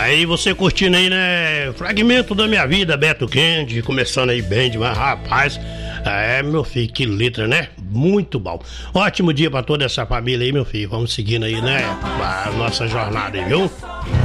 Aí você curtindo aí, né? Fragmento da minha vida, Beto Kennedy, começando aí bem demais, rapaz. Meu filho, que letra, né? Muito bom. Ótimo dia pra toda essa família aí, meu filho. Vamos seguindo aí, né? A nossa jornada aí, viu?